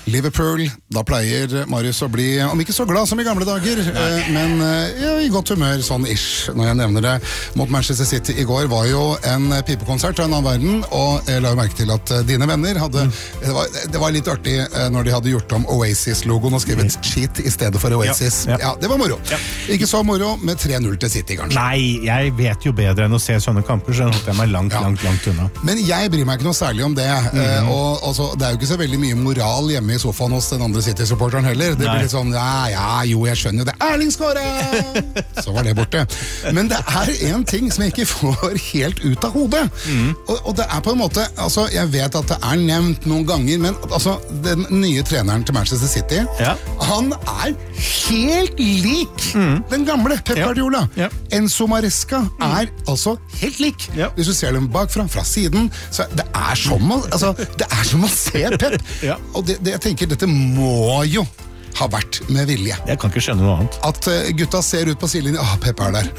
Liverpool, da pleier Marius å bli, om ikke så glad som i gamle dager, men i godt humør, sånn ish, når jeg nevner det. Mot Manchester City i går var jo en pipekonsert fra en annen verden, og jeg la jo merke til at dine venner hadde, det var litt artig når de hadde gjort om Oasis-logoen og skrevet cheat i stedet for Oasis. Ja, det var moro. Ikke så moro med 3-0 til City, kanskje. Nei, jeg vet jo bedre enn å se sånne kamper, så holdt jeg meg langt unna. Men jeg bryr meg ikke noe særlig om det, og altså, det er jo ikke så veldig mye moral hjemme i sofaen hos den andre City-supporteren heller. Det blir litt sånn, jeg skjønner jo det. Erling skåret! Så var det borte. Men det er en ting som jeg ikke får helt ut av hodet. Og det er på en måte, altså, jeg vet at det er nevnt noen ganger, men altså, den nye treneren til Manchester City, han er helt lik den gamle Pep Guardiola. Enzo Maresca er altså helt lik. Hvis du ser dem bakfra, fra siden, så det er som å se Pep. Og det jeg tenker, dette må jo ha vært med vilje. Jeg kan ikke skjønne noe annet. At gutta ser ut på sidelinjen, Pep er der.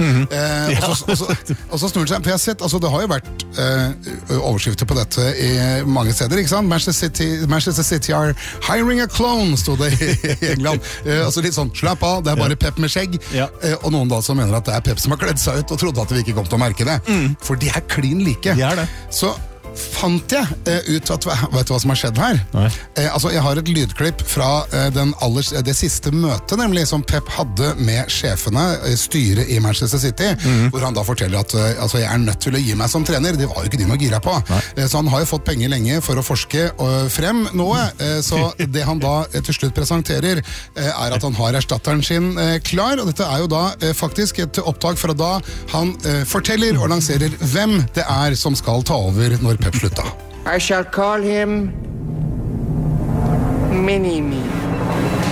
Og så snur det seg, for jeg har sett, altså det har jo vært overskrifter på dette i mange steder, ikke sant? Manchester City are hiring a clone, stod det i England. Altså litt sånn, slapp av, det er bare Pep med skjegg. Og noen da som mener at det er Pep som har kledd seg ut og trodde at vi ikke kom til å merke det. For de er klin like. De er det. Så fant jeg ut at, vet du hva som har skjedd her? Altså, jeg har et lydklipp fra det siste møtet, nemlig, som Pep hadde med sjefene, styret i Manchester City, hvor han da forteller at altså, jeg er nødt til å gi meg som trener. Det var jo ikke de noe gira på. Så han har jo fått penger lenge for å forske frem noe, så det han da til slutt presenterer, er at han har erstatteren sin klar, og dette er jo da faktisk et opptak fra da han forteller og lanserer hvem det er som skal ta over når Pep slutta. I shall call him Mini-Me.